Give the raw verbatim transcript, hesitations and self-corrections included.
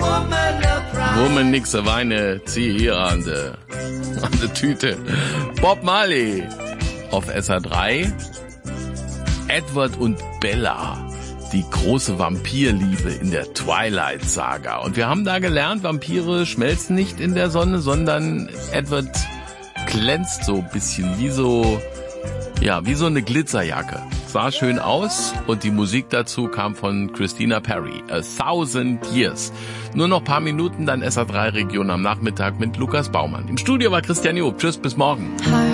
Woman nix Weine, zieh hier an der an der Tüte. Bob Marley auf S R drei. Edward und Bella, die große Vampirliebe in der Twilight-Saga. Und wir haben da gelernt, Vampire schmelzen nicht in der Sonne, sondern Edward glänzt so ein bisschen wie so, ja, wie so eine Glitzerjacke. Sah schön aus und die Musik dazu kam von Christina Perri. A Thousand Years. Nur noch ein paar Minuten, dann S R drei Region am Nachmittag mit Lukas Baumann. Im Studio war Christian Job. Tschüss, bis morgen. Hi.